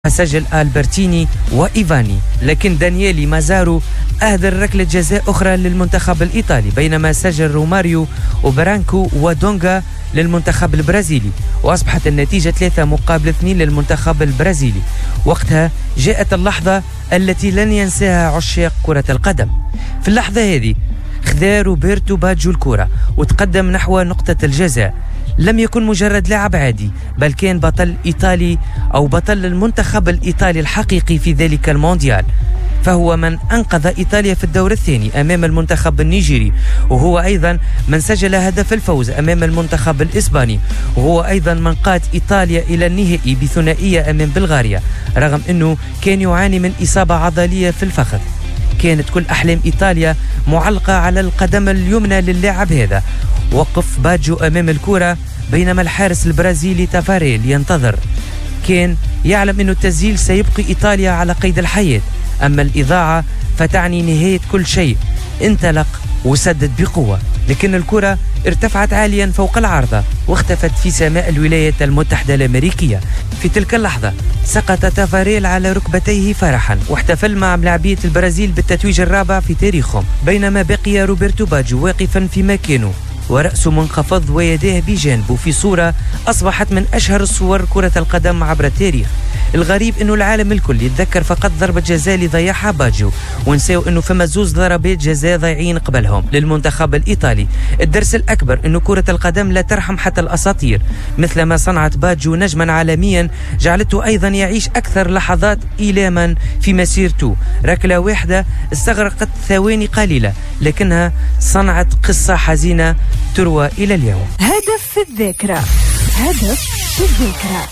سجل ألبرتيني وإيفاني، لكن دانييلي مازارو أهدر ركلة جزاء أخرى للمنتخب الإيطالي، بينما سجل روماريو وبرانكو ودونغا للمنتخب البرازيلي، وأصبحت النتيجة 3-2 للمنتخب البرازيلي. وقتها جاءت اللحظة التي لن ينساها عشاق كرة القدم. في اللحظة هذه خذا روبرتو باجيو الكرة وتقدم نحو نقطة الجزاء. لم يكن مجرد لاعب عادي، بل كان بطل إيطالي أو بطل المنتخب الإيطالي الحقيقي في ذلك المونديال، فهو من أنقذ إيطاليا في الدور الثاني أمام المنتخب النيجيري، وهو أيضا من سجل هدف الفوز أمام المنتخب الإسباني، وهو أيضا من قاد إيطاليا إلى النهائي بثنائية أمام بلغاريا، رغم أنه كان يعاني من إصابة عضلية في الفخذ. كانت كل أحلام إيطاليا معلقة على القدم اليمنى للاعب هذا. وقف باجيو أمام الكرة بينما الحارس البرازيلي تافاريل ينتظر. كان يعلم أن التسجيل سيبقي إيطاليا على قيد الحياة، أما الإضاعة فتعني نهاية كل شيء. انطلق وسدد بقوة، لكن الكرة ارتفعت عاليا فوق العارضة واختفت في سماء الولايات المتحدة الأمريكية. في تلك اللحظة سقط تافاريل على ركبتيه فرحا واحتفل مع لاعبية البرازيل بالتتويج الرابع في تاريخهم، بينما بقي روبرتو باجيو واقفا في مكانه ورأسه منخفض ويديه بجانبه في صورة أصبحت من أشهر الصور كرة القدم عبر التاريخ. الغريب أنه العالم الكل يتذكر فقط ضربة جزاء اللي ضيعها باجيو، ونساو أنه فما زوز ضربات جزاء ضايعين قبلهم للمنتخب الإيطالي. الدرس الأكبر أنه كرة القدم لا ترحم حتى الأساطير، مثل ما صنعت باجيو نجما عالميا جعلته أيضا يعيش أكثر لحظات إيلاما في مسيرته. ركلة واحدة استغرقت ثواني قليلة، لكنها صنعت قصة حزينة تروى إلى اليوم. هدف في الذاكرة، هدف في الذاكرة.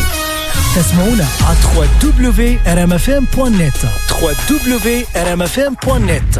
تسمعونا على www.rmfm.net www.rmfm.net.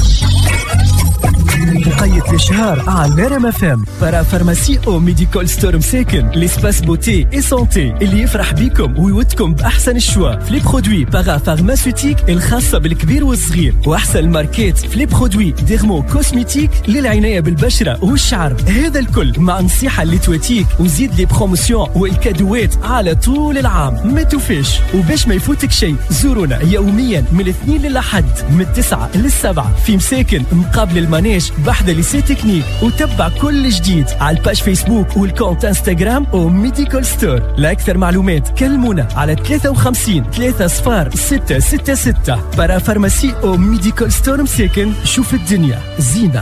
مقيد الشهر على ريم اف ام. بارافارماسي او ميديكال ستور مساكن، ليسباس بوتي اي سونتي اللي يفرح بيكم ويودكم باحسن الشوا في لي برودوي بارافارماسيوتيك الخاصه بالكبير والصغير، واحسن الماركات في لي برودوي ديرمو كوسميتيك للعنايه بالبشره والشعر. هذا الكل مع نصيحه اللي تواتيك وزيد لي بروموسيون والكادوات على طول العام. ما توفاش، وباش ما يفوتك شيء زورونا يوميا من الاثنين للأحد من 9 ل7 في مساكن مقابل المانيش بحدة ليسي تكنيك، وتبع كل جديد على الباج فيسبوك والكونت انستغرام او ميديكال ستور. لأكثر معلومات كلمونا على 53 30 666. بارافارماسي او ميديكال ستور مساكن، شوف الدنيا زينة.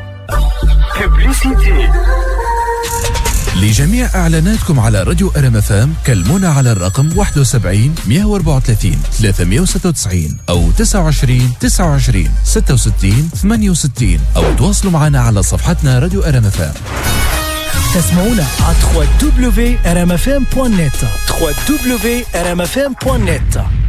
لجميع إعلاناتكم على راديو RMFM كلمونا على الرقم 71 134 396 أو 29 29 66 68 أو تواصلوا معنا على صفحتنا راديو RMFM. تسمعونا على www.rmfm.net www.rmfm.net.